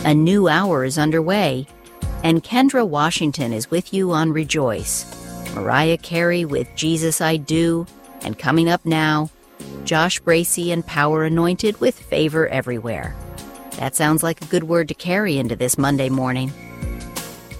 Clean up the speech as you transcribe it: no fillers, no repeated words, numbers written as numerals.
A new hour is underway, and Kendra Washington is with you on Rejoice. Mariah Carey with Jesus I Do, and coming up now, Josh Bracey and Power Anointed with Favor Everywhere. That sounds like a good word to carry into this Monday morning.